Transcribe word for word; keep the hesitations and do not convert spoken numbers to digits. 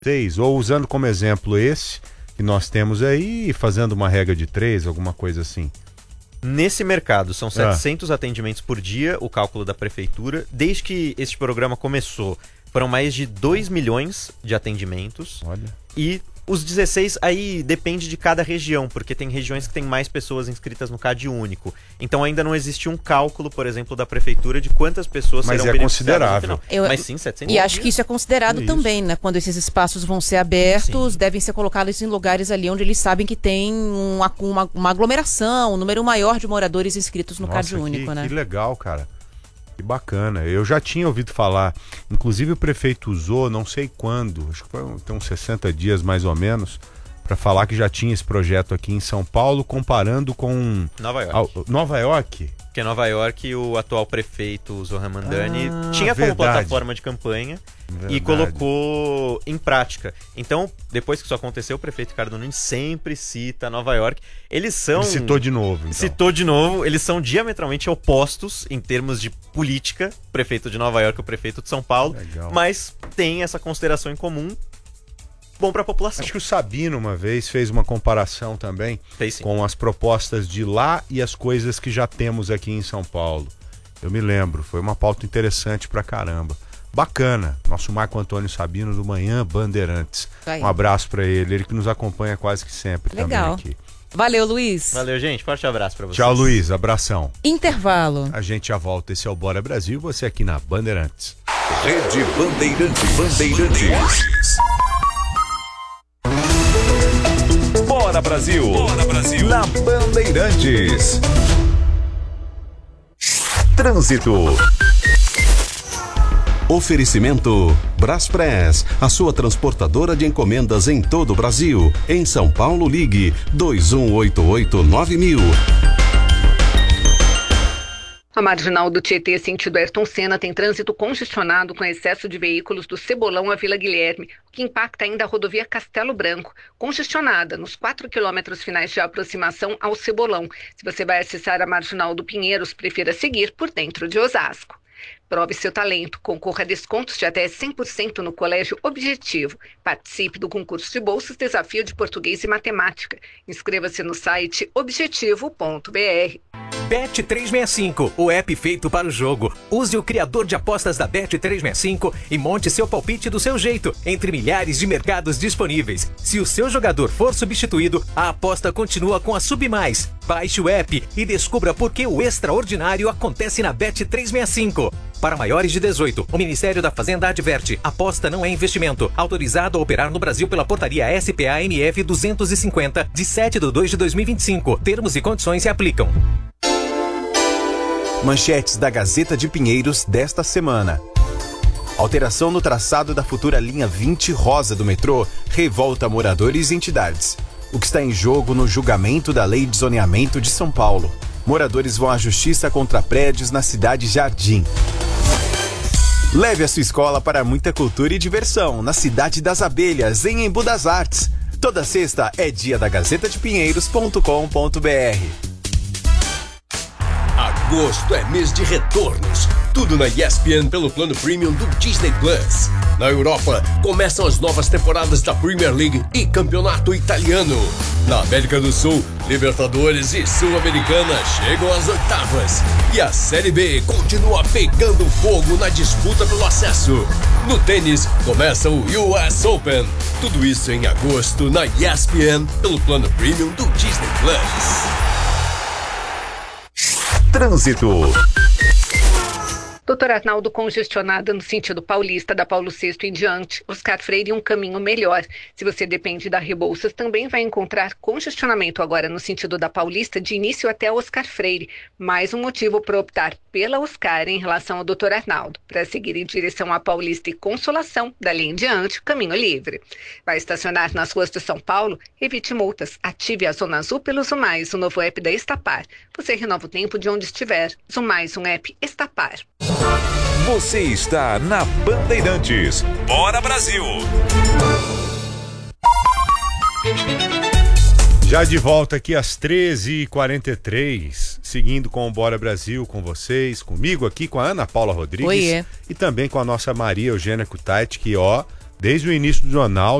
seis, ou usando como exemplo esse que nós temos aí, fazendo uma regra de três, alguma coisa assim. Nesse mercado, são setecentos ah. atendimentos por dia, o cálculo da prefeitura. Desde que este programa começou, foram mais de dois milhões de atendimentos. Olha. E os dezesseis, aí depende de cada região, porque tem regiões que tem mais pessoas inscritas no CAD único. Então ainda não existe um cálculo, por exemplo, da prefeitura de quantas pessoas Mas serão é beneficiadas considerável. no final. Eu, Mas sim, setecentos E acho que isso é considerado é também, isso. né? Quando esses espaços vão ser abertos, Sim. devem ser colocados em lugares ali onde eles sabem que tem uma, uma, uma aglomeração, um número maior de moradores inscritos no Nossa, CAD único, que, né? que legal, cara. Que bacana. Eu já tinha ouvido falar, inclusive o prefeito usou, não sei quando, acho que foi tem uns sessenta dias mais ou menos, para falar que já tinha esse projeto aqui em São Paulo, comparando com Nova York. Ah, Nova York? Porque Nova York, o atual prefeito Zohran Mamdani Ah, tinha como verdade. plataforma de campanha Verdade. e colocou em prática. Então, depois que isso aconteceu, o prefeito Ricardo Nunes sempre cita Nova York. Eles são... Ele citou de novo, então. Citou de novo. Eles são diametralmente opostos em termos de política. O prefeito de Nova York e o prefeito de São Paulo. Legal. Mas tem essa consideração em comum. Bom para a população. Acho que o Sabino uma vez fez uma comparação também Fez sim. com as propostas de lá e as coisas que já temos aqui em São Paulo. Eu me lembro, foi uma pauta interessante pra caramba. Bacana, nosso Marco Antônio Sabino do Manhã Bandeirantes. Aí. Um abraço pra ele, ele que nos acompanha quase que sempre Legal. também aqui. Valeu, Luiz. Valeu, gente. Forte abraço para vocês. Tchau, Luiz, abração. Intervalo. A gente já volta, esse é o Bora Brasil, você aqui na Bandeirantes. Rede Bandeirantes. Bandeirantes. Bora Brasil. Bora Brasil. Na Bandeirantes. Trânsito. Oferecimento Braspress, a sua transportadora de encomendas em todo o Brasil. Em São Paulo, ligue dois um oito oito nove mil. A marginal do Tietê, sentido Ayrton Senna, tem trânsito congestionado com excesso de veículos do Cebolão à Vila Guilherme, o que impacta ainda a rodovia Castelo Branco, congestionada nos quatro quilômetros finais de aproximação ao Cebolão. Se você vai acessar a marginal do Pinheiros, prefira seguir por dentro de Osasco. Prove seu talento, concorra a descontos de até cem por cento no Colégio Objetivo. Participe do concurso de bolsas Desafio de Português e Matemática. Inscreva-se no site objetivo ponto b r. Bet trezentos e sessenta e cinco, o app feito para o jogo. Use o criador de apostas da Bet trezentos e sessenta e cinco e monte seu palpite do seu jeito, entre milhares de mercados disponíveis. Se o seu jogador for substituído, a aposta continua com a Submais. Baixe o app e descubra por que o extraordinário acontece na Bet trezentos e sessenta e cinco. Para maiores de dezoito, o Ministério da Fazenda adverte: aposta não é investimento. Autorizado a operar no Brasil pela portaria S P A M F duzentos e cinquenta, de sete de dois de dois mil e vinte e cinco. Termos e condições se aplicam. Manchetes da Gazeta de Pinheiros desta semana. Alteração no traçado da futura linha vinte rosa do metrô revolta moradores e entidades. O que está em jogo no julgamento da Lei de Zoneamento de São Paulo. Moradores vão à justiça contra prédios na cidade Jardim. Leve a sua escola para muita cultura e diversão na Cidade das Abelhas, em Embu das Artes. Toda sexta é dia da gazeta de pinheiros ponto com ponto b r. Agosto é mês de retornos. Tudo na E S P N pelo plano premium do Disney Plus. Na Europa, começam as novas temporadas da Premier League e Campeonato Italiano. Na América do Sul, Libertadores e Sul-Americana chegam às oitavas. E a Série B continua pegando fogo na disputa pelo acesso. No tênis, começa o U S Open. Tudo isso em agosto na E S P N pelo plano premium do Disney Plus. Trânsito. Doutor Arnaldo, congestionada no sentido paulista, da Paulo sexto em diante, Oscar Freire um caminho melhor. Se você depende da Rebouças, também vai encontrar congestionamento agora no sentido da Paulista, de início até Oscar Freire. Mais um motivo para optar pela Oscar em relação ao doutor Arnaldo. Para seguir em direção à Paulista e Consolação, dali em diante, caminho livre. Vai estacionar nas ruas de São Paulo? Evite multas. Ative a Zona Azul pelo Zumais, o novo app da Estapar. Você renova o tempo de onde estiver. Zumais, um app Estapar. Você está na Bandeirantes. Bora Brasil! Já de volta aqui às treze e quarenta e três, seguindo com o Bora Brasil, com vocês, comigo aqui, com a Ana Paula Rodrigues. Oiê. E também com a nossa Maria Eugênia Kutaiti, que ó, Desde o início do jornal,